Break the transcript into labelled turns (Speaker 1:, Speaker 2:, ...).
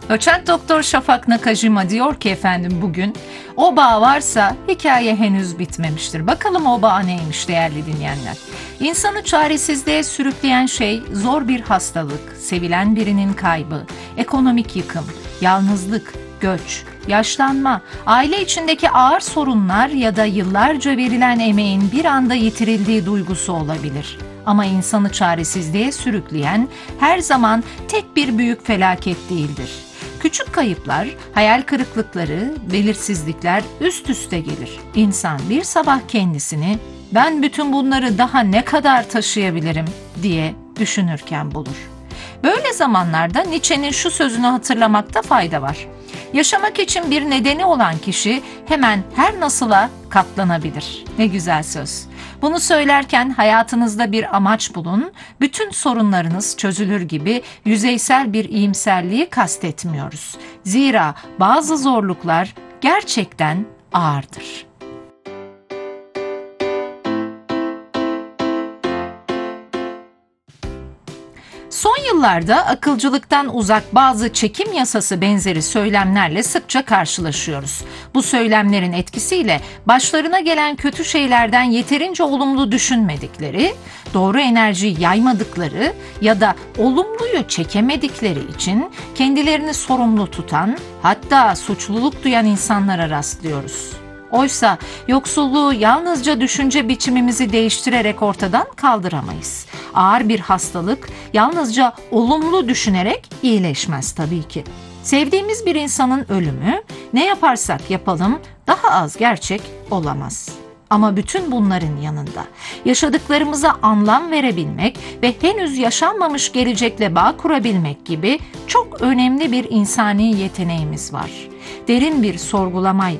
Speaker 1: Doçent Doktor Şafak Nakajima diyor ki bugün o bağ varsa hikaye henüz bitmemiştir. Bakalım o bağ neymiş değerli dinleyenler. İnsanı çaresizliğe sürükleyen şey zor bir hastalık, sevilen birinin kaybı, ekonomik yıkım, yalnızlık, göç, yaşlanma, aile içindeki ağır sorunlar ya da yıllarca verilen emeğin bir anda yitirildiği duygusu olabilir. Ama insanı çaresizliğe sürükleyen her zaman tek bir büyük felaket değildir. Küçük kayıplar, hayal kırıklıkları, belirsizlikler üst üste gelir. İnsan bir sabah kendisini "Ben bütün bunları daha ne kadar taşıyabilirim?" diye düşünürken bulur. Böyle zamanlarda Nietzsche'nin şu sözünü hatırlamakta fayda var. Yaşamak için bir nedeni olan kişi hemen her nasıla katlanabilir. Ne güzel söz. Bunu söylerken hayatınızda bir amaç bulun, bütün sorunlarınız çözülür gibi yüzeysel bir iyimserliği kastetmiyoruz. Zira bazı zorluklar gerçekten ağırdır. Son yıllarda akılcılıktan uzak bazı çekim yasası benzeri söylemlerle sıkça karşılaşıyoruz. Bu söylemlerin etkisiyle başlarına gelen kötü şeylerden yeterince olumlu düşünmedikleri, doğru enerji yaymadıkları ya da olumluyu çekemedikleri için kendilerini sorumlu tutan, hatta suçluluk duyan insanlara rastlıyoruz. Oysa yoksulluğu yalnızca düşünce biçimimizi değiştirerek ortadan kaldıramayız. Ağır bir hastalık yalnızca olumlu düşünerek iyileşmez tabii ki. Sevdiğimiz bir insanın ölümü ne yaparsak yapalım daha az gerçek olamaz. Ama bütün bunların yanında yaşadıklarımıza anlam verebilmek ve henüz yaşanmamış gelecekle bağ kurabilmek gibi çok önemli bir insani yeteneğimiz var. Derin bir sorgulamayla